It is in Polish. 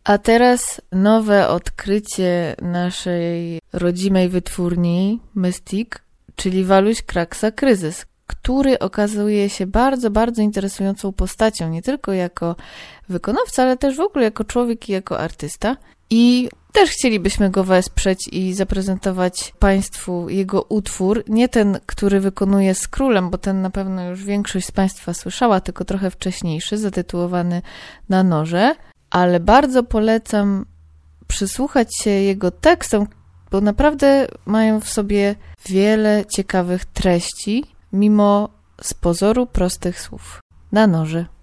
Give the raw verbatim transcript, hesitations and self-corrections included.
A teraz nowe odkrycie naszej rodzimej wytwórni Mystic, czyli Waluś Kraksa Kryzys, który okazuje się bardzo, bardzo interesującą postacią, nie tylko jako wykonawca, ale też w ogóle jako człowiek i jako artysta. I też chcielibyśmy go wesprzeć i zaprezentować Państwu jego utwór, nie ten, który wykonuje z królem, bo ten na pewno już większość z Państwa słyszała, tylko trochę wcześniejszy, zatytułowany Na noże, ale bardzo polecam przysłuchać się jego tekstom, bo naprawdę mają w sobie wiele ciekawych treści, mimo z pozoru prostych słów. Na noże.